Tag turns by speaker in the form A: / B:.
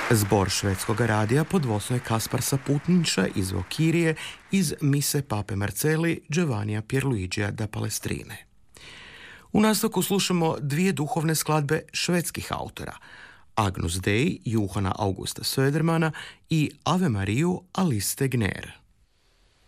A: Zbor švedskog radija pod vodstvom Kaspar Saputniča iz Vokirije iz mise Pape Marceli Giovannija Pierluigija da Palestrine. U nastavku slušamo dvije duhovne skladbe švedskih autora, Agnus Dei Johana Augusta Södermana i Ave Mariju Alice Tegner.